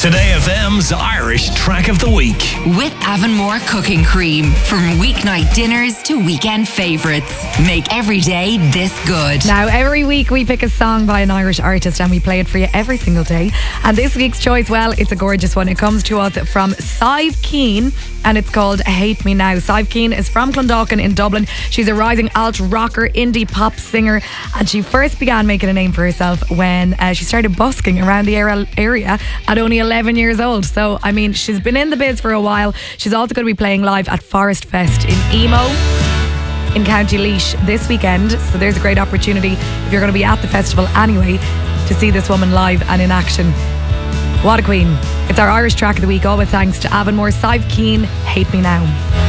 Today FM's Irish Track of the Week. With Avonmore Cooking Cream. From weeknight dinners to weekend favourites. Make every day this good. Now, every week we pick a song by an Irish artist and we play it for you every single day. And this week's choice, well, it's a gorgeous one. It comes to us from Sive Keen and it's called Hate Me Now. Sive Keen is from Clondalkin in Dublin. She's a rising alt rocker, indie pop singer, and she first began making a name for herself when she started busking around the area at only 11 years old. So, I mean, she's been in the biz for a while. She's also going to be playing live at Forest Fest in Emo in County Laois this weekend. So there's a great opportunity if you're going to be at the festival anyway to see this woman live and in action. What a queen. It's our Irish Track of the Week, all with thanks to Avonmore. Sive Keen, Hate Me Now.